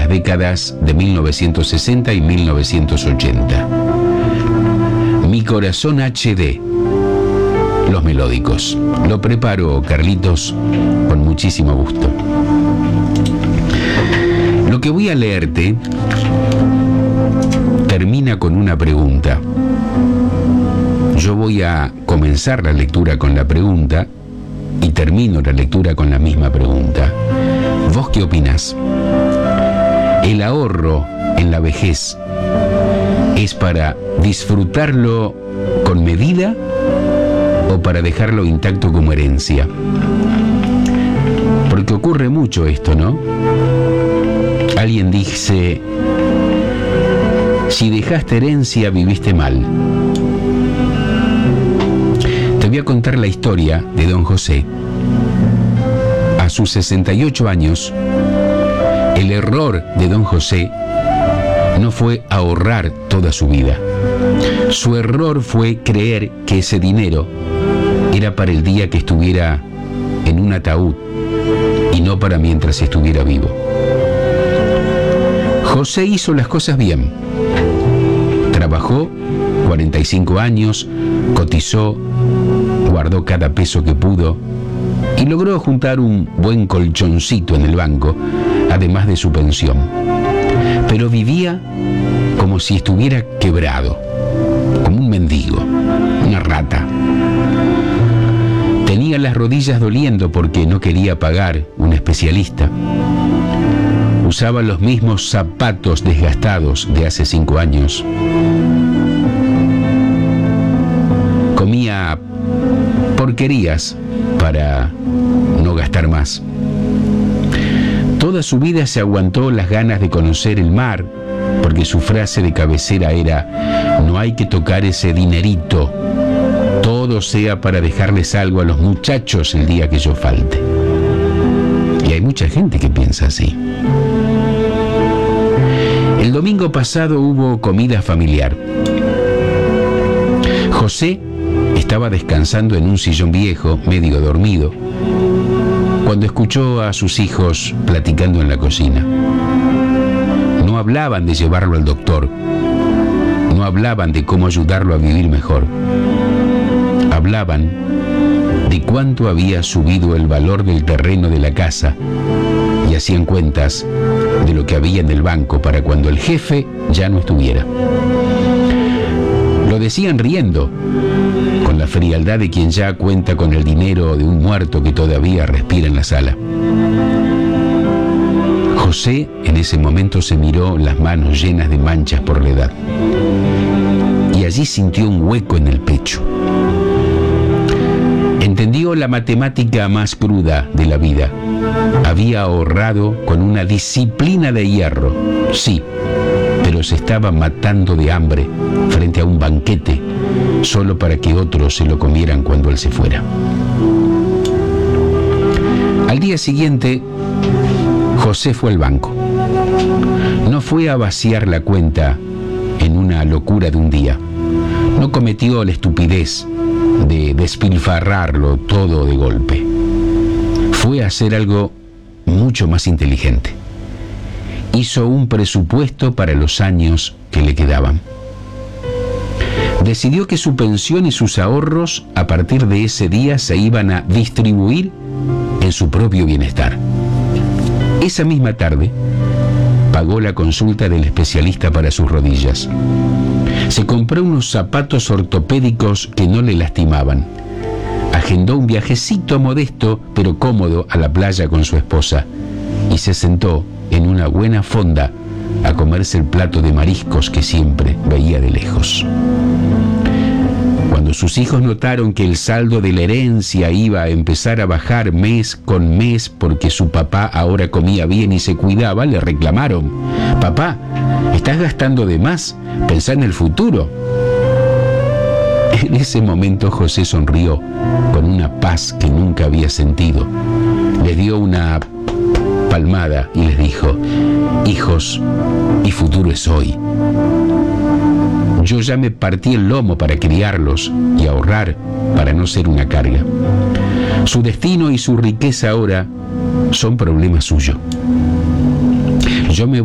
las décadas de 1960 y 1980. Mi corazón HD, Los Melódicos. Lo preparo, Carlitos, con muchísimo gusto. Lo que voy a leerte termina con una pregunta. Yo voy a comenzar la lectura con la pregunta y termino la lectura con la misma pregunta. ¿Vos qué opinás? ¿El ahorro en la vejez es para disfrutarlo con medida o para dejarlo intacto como herencia? Porque ocurre mucho esto, ¿no? Alguien dice: si dejaste herencia, viviste mal. Te voy a contar la historia de don José. A sus 68 años, el error de don José no fue ahorrar toda su vida. Su error fue creer que ese dinero era para el día que estuviera en un ataúd y no para mientras estuviera vivo. José hizo las cosas bien. Trabajó 45 años, cotizó, guardó cada peso que pudo y logró juntar un buen colchoncito en el banco, además de su pensión. Pero vivía como si estuviera quebrado, como un mendigo, una rata. Tenía las rodillas doliendo porque no quería pagar un especialista. Usaba los mismos zapatos desgastados de hace 5 años. Comía porquerías para no gastar más. Toda su vida se aguantó las ganas de conocer el mar, porque su frase de cabecera era: no hay que tocar ese dinerito, todo sea para dejarles algo a los muchachos el día que yo falte. Y hay mucha gente que piensa así. El domingo pasado hubo comida familiar. José estaba descansando en un sillón viejo, medio dormido, cuando escuchó a sus hijos platicando en la cocina. No hablaban de llevarlo al doctor, no hablaban de cómo ayudarlo a vivir mejor. Hablaban de cuánto había subido el valor del terreno de la casa y hacían cuentas de lo que había en el banco para cuando el jefe ya no estuviera. Lo decían riendo, con la frialdad de quien ya cuenta con el dinero de un muerto que todavía respira en la sala. José en ese momento se miró las manos llenas de manchas por la edad y allí sintió un hueco en el pecho. Entendió la matemática más cruda de la vida. Había ahorrado con una disciplina de hierro, sí, pero se estaba matando de hambre frente a un banquete solo para que otros se lo comieran cuando él se fuera. Al día siguiente, José fue al banco. No fue a vaciar la cuenta en una locura de un día. No cometió la estupidez de despilfarrarlo todo de golpe. Fue a hacer algo mucho más inteligente. Hizo un presupuesto para los años que le quedaban. Decidió que su pensión y sus ahorros a partir de ese día se iban a distribuir en su propio bienestar. Esa misma tarde pagó la consulta del especialista para sus rodillas. Se compró unos zapatos ortopédicos que no le lastimaban. Agendó un viajecito modesto pero cómodo a la playa con su esposa y se sentó en una buena fonda a comerse el plato de mariscos que siempre veía de lejos. Cuando sus hijos notaron que el saldo de la herencia iba a empezar a bajar mes con mes porque su papá ahora comía bien y se cuidaba, le reclamaron: «Papá, estás gastando de más, pensá en el futuro». En ese momento José sonrió con una paz que nunca había sentido. Les dio una palmada y les dijo: «Hijos, mi futuro es hoy. Yo ya me partí el lomo para criarlos y ahorrar para no ser una carga. Su destino y su riqueza ahora son problema suyo. Yo me